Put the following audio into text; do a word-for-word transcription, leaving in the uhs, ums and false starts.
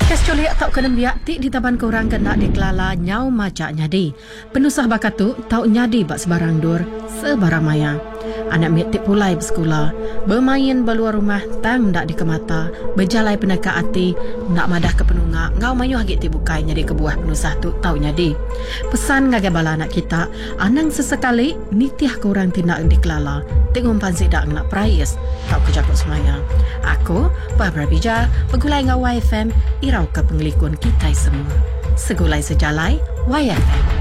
Kes culik tau kena biak ti di taban korang kena dikelala nyau macak nyadi. Penusah bakatu tau nyadi bak sebarang dur, sebarang maya. Anak mit ti pulai bersekolah, bermain beluar rumah tang dak dikemata, berjalai peneka ati, nak madah ke penunga, ngau mayu hagit ti bukai nyadi kebuah penusah tu tau nyadi. Pesan ngagai bala anak kita, anang sesekali nitiah korang tindak dikelala, tengok pansi dak nak prayas, tau kejakut semaya. Aku, Barbara Bija, pegulai ngau Y F M, irau ke penglikun kita semua. Segulai sejalai, Y F M.